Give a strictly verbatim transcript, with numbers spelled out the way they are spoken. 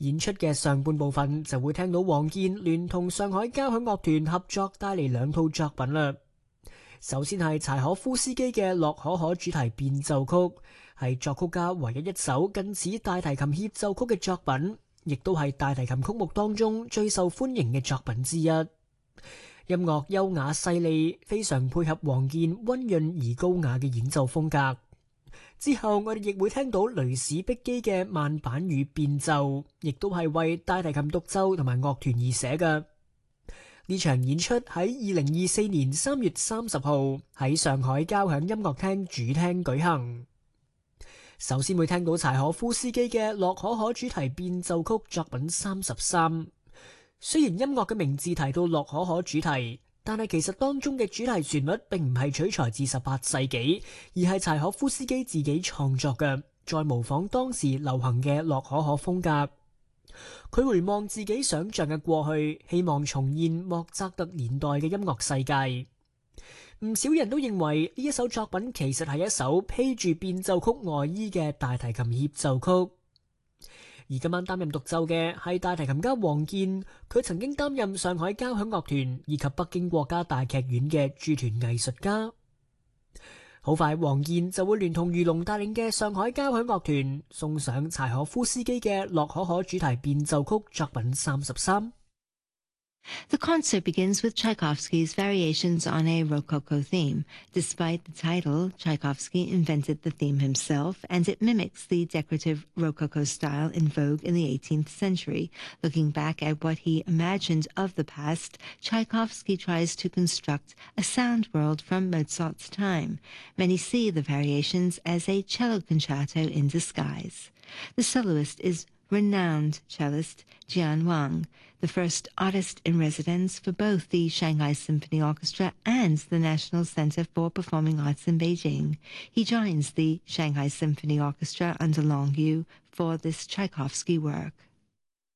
演出嘅上半部分就會聽到黃健聯同上海交響樂團合作帶嚟兩套作品啦。首先係柴可夫斯基嘅《洛可可》主題變奏曲，係作曲家唯一一首近似大提琴協奏曲嘅作品，亦都係大提琴曲目當中最受歡迎嘅作品之一。音樂優雅細膩，非常配合黃健溫潤而高雅嘅演奏風格。之後我哋亦會聽到雷史碧基嘅慢板與變奏，亦都係為大提琴獨奏同埋樂團而寫嘅。呢場演出喺二零二四年三月三十號喺上海交響音樂廳主廳舉行。首先會聽到柴可夫斯基嘅《洛可可》主題變奏曲作品三十三。雖然音樂嘅名字提到洛可可主題，但係其實當中嘅主題旋律並唔係取材自十八世紀，而係柴可夫斯基自己創作嘅，再模仿當時流行嘅洛可可風格。佢回望自己想象嘅過去，希望重現莫扎特年代嘅音樂世界。唔少人都認為呢一首作品其實係一首披住變奏曲外衣嘅大提琴協奏曲。而今晚擔任獨奏嘅係大提琴家黃健，佢曾經擔任上海交響樂團以及北京國家大劇院嘅駐團藝術家。好快，黃健就會聯同魚龍帶領嘅上海交響樂團送上柴可夫斯基嘅《洛可可》主題變奏曲作品三十三。 The concert begins with Tchaikovsky's Variations on a Rococo theme. Despite the title, Tchaikovsky invented the theme himself, and it mimics the decorative Rococo style in vogue in the eighteenth century. Looking back at what he imagined of the past, Tchaikovsky tries to construct a sound world from Mozart's time. Many see the Variations as a cello concerto in disguise. The soloist is renowned cellist Jian Wang, the first artist-in-residence for both the Shanghai Symphony Orchestra and the National Center for Performing Arts in Beijing. He joins the Shanghai Symphony Orchestra under Long Yu for this Tchaikovsky work.